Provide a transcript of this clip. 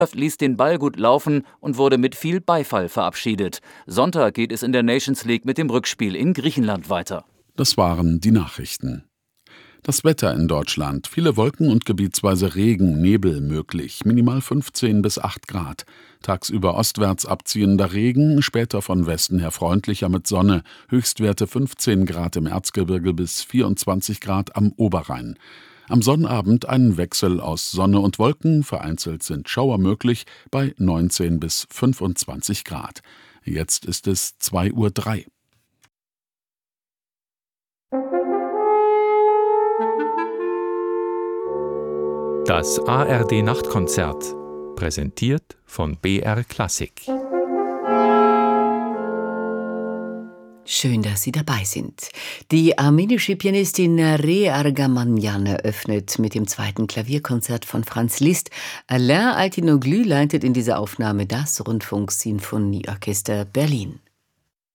ließ den Ball gut laufen und wurde mit viel Beifall verabschiedet. Sonntag geht es in der Nations League mit dem Rückspiel in Griechenland weiter. Das waren die Nachrichten. Das Wetter in Deutschland: viele Wolken und gebietsweise Regen, Nebel möglich, minimal 15 bis 8 Grad. Tagsüber ostwärts abziehender Regen, später von Westen her freundlicher mit Sonne, Höchstwerte 15 Grad im Erzgebirge bis 24 Grad am Oberrhein. Am Sonnabend ein Wechsel aus Sonne und Wolken, vereinzelt sind Schauer möglich, bei 19 bis 25 Grad. Jetzt ist es 2:03 Uhr. Das ARD-Nachtkonzert, präsentiert von BR Klassik. Schön, dass Sie dabei sind. Die armenische Pianistin Nareh Argamanyan eröffnet mit dem 2. Klavierkonzert von Franz Liszt. Alain Altinoglu leitet in dieser Aufnahme das Rundfunksinfonieorchester Berlin.